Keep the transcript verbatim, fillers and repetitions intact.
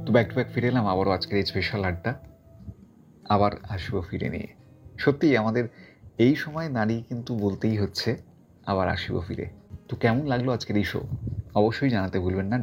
তো back to back ফিরে এলাম আবারও আজকের এই স্পেশাল আড্ডা, আবার আসবো ফিরে নিয়ে। সত্যিই আমাদের এই সময় দাঁড়িয়ে কিন্তু বলতেই হচ্ছে আবার আসবো ফিরে। তো কেমন লাগলো আজকের এই শো অবশ্যই জানাতে ভুলবেন না।